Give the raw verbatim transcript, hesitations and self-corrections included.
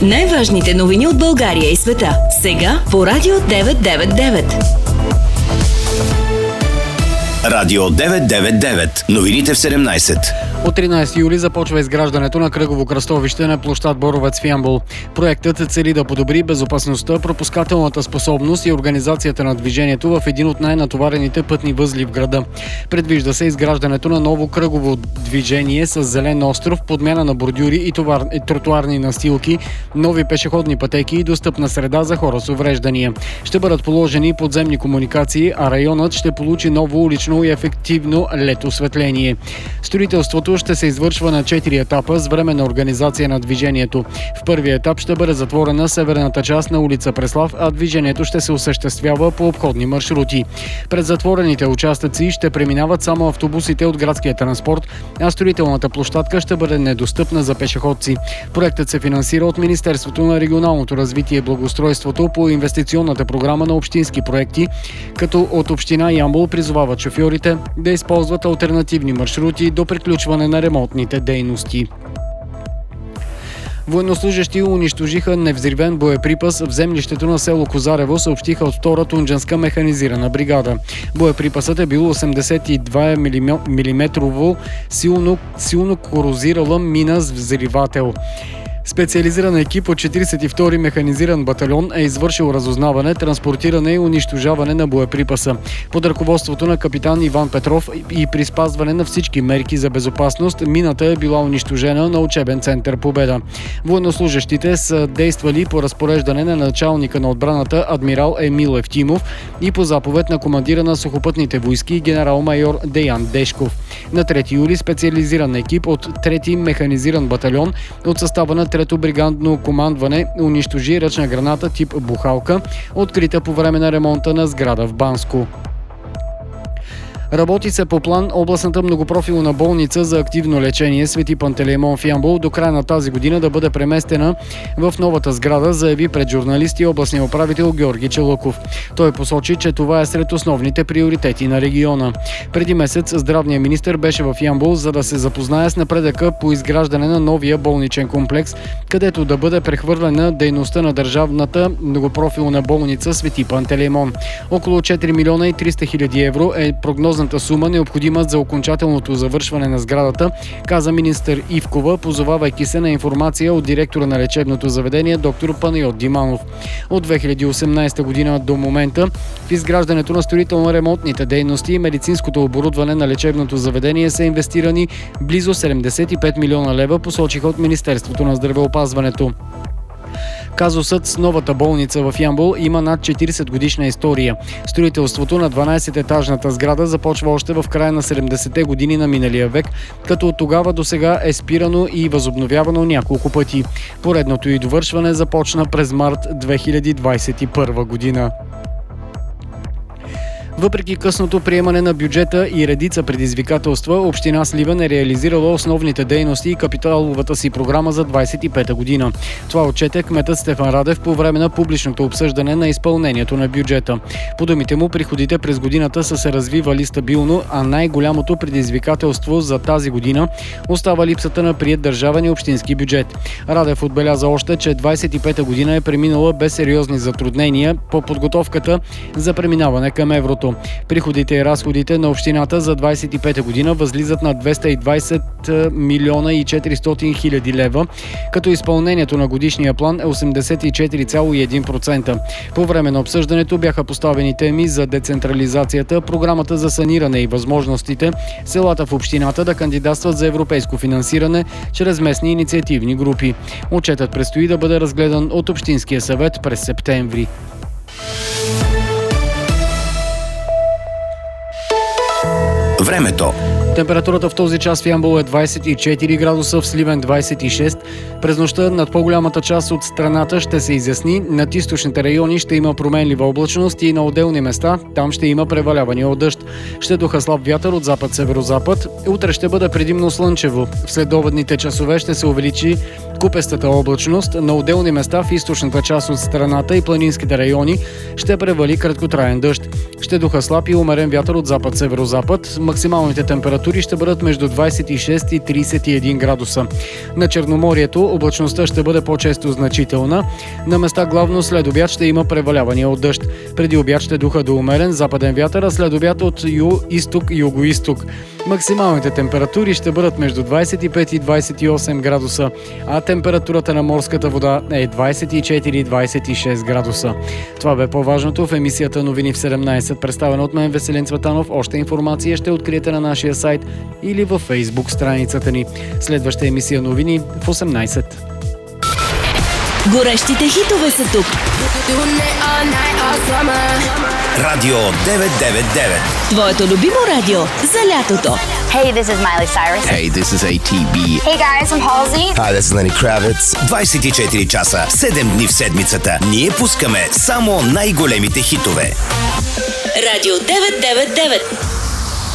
Най-важните новини от България и света. Сега по Радио деветsto девет и девет. Радио деветsto девет и девет. Новините в седемнайсет. От тринайсети юли започва изграждането на кръгово кръстовище на площад Боровец в Ямбол. Проектът цели да подобри безопасността, пропускателната способност и организацията на движението в един от най-натоварените пътни възли в града. Предвижда се изграждането на ново кръгово движение с зелен остров, подмяна на бордюри и, товар... и тротуарни настилки, нови пешеходни пътеки и достъпна среда за хора с увреждания. Ще бъдат положени подземни комуникации, а районът ще получи ново улично и ефективно лед осветление. Строителството ще се извършва на четири етапа с временна организация на движението. В първия етап ще бъде затворена северната част на улица Преслав, а движението ще се осъществява по обходни маршрути. През затворените участъци ще преминават само автобусите от градския транспорт, а строителната площадка ще бъде недостъпна за пешеходци. Проектът се финансира от Министерството на регионалното развитие и благоустройството по инвестиционната програма на общински проекти, като от община Ямбол призовават шофьорите да използват алтернативни маршрути до приключване на ремонтните дейности. Военнослужещи унищожиха невзривен боеприпас в землището на село Козарево, съобщиха от втора Тунджанска механизирана бригада. Боеприпасът е бил осемдесет и два милиметрово силно, силно корозирала мина с взривател. Специализиран екип от четирийсет и втори механизиран батальон е извършил разузнаване, транспортиране и унищожаване на боеприпаса. Под ръководството на капитан Иван Петров и при спазване на всички мерки за безопасност, мината е била унищожена на учебен център Победа. Военнослужещите са действали по разпореждане на началника на отбраната адмирал Емил Евтимов и по заповед на командира на сухопътните войски генерал-майор Деян Дешков. На трети юли специализиран екип от трети механизиран батальон от състава на трето бригадно командване унищожи ръчна граната тип бухалка, открита по време на ремонта на сграда в Банско. Работи се по план областната многопрофилна болница за активно лечение Свети Пантелеймон в Ямбол до края на тази година да бъде преместена в новата сграда, заяви пред журналисти областния управител Георги Челъков. Той посочи, че това е сред основните приоритети на региона. Преди месец здравният министър беше в Ямбол, за да се запознае с напредъка по изграждане на новия болничен комплекс, където да бъде прехвърлена дейността на държавната многопрофилна болница Свети Пантелеймон. Около четири милиона и триста хиляди евро е прогнозната сума необходима за окончателното завършване на сградата, каза министър Ивкова, позовавайки се на информация от директора на лечебното заведение доктор Панайот Диманов. От две хиляди и осемнайсета година до момента в изграждането на строително-ремонтните дейности и медицинското оборудване на лечебното заведение са инвестирани близо седемдесет и пет милиона лева, посочиха от Министерството на здравеопазването. Казусът с новата болница в Ямбол има над четирийсет годишна история. Строителството на дванайсет-етажната сграда започва още в края на седемдесетте години на миналия век, като от тогава до сега е спирано и възобновявано няколко пъти. Поредното и довършване започна през март две хиляди двайсет и първа година. Въпреки късното приемане на бюджета и редица предизвикателства, община Сливен е реализирала основните дейности и капиталовата си програма за двайсет и пета година. Това отчете кметът Стефан Радев по време на публичното обсъждане на изпълнението на бюджета. По думите му, приходите през годината са се развивали стабилно, а най-голямото предизвикателство за тази година остава липсата на приет държавен и общински бюджет. Радев отбеляза още, че двайсет и пета година е преминала без сериозни затруднения по подготовката за преминаване към еврото. Приходите и разходите на общината за двайсет и пета година възлизат на двеста и двайсет милиона и четиристотин хиляди лева, като изпълнението на годишния план е осемдесет и четири цяло и едно процента. По време на обсъждането бяха поставени теми за децентрализацията, програмата за саниране и възможностите селата в общината да кандидатстват за европейско финансиране чрез местни инициативни групи. Отчетът предстои да бъде разгледан от Общинския съвет през септември. Времето. Температурата в този час в Ямбол е двайсет и четири градуса, в Сливен двайсет и шест. През нощта над по-голямата част от страната ще се изясни. Над източните райони ще има променлива облачност и на отделни места там ще има превалявания от дъжд. Ще духа слаб вятър от запад-северозапад. Утре ще бъде предимно слънчево. В следобедните часове ще се увеличи купестата облачност. На отделни места в източната част от страната и планинските райони ще превали краткотраен дъжд. Ще духа слаб и умерен вятър от запад-северозапад. Максималните температури температури ще бъдат между двадесет и шест и тридесет и един градуса. На Черноморието облачността ще бъде по-често значителна. На места главно след обяд ще има превалявания от дъжд. Преди обяд ще духа до умерен западен вятър, а след обяд от ю-изток и юго-изток. Максималните температури ще бъдат между двадесет и пет и двадесет и осем градуса, а температурата на морската вода е двадесет и четири и двадесет и шест градуса. Това бе по-важното в емисията Новини в седемнадесет, представена от мен Веселин Цветанов. Още информация ще откриете на нашия сайт или във Фейсбук страницата ни. Следваща емисия Новини в осемнадесет. Горещите хитове са тук. Радио деветстотин деветдесет и девет. Твоето любимо радио за лятото. Hey, this is Miley Cyrus. Hey, this is A T B. Hey guys, I'm Halsey. Hi, this is Lenny Kravitz. двадесет и четири часа, седем дни в седмицата. Ние пускаме само най-големите хитове. Радио деветстотин деветдесет и девет.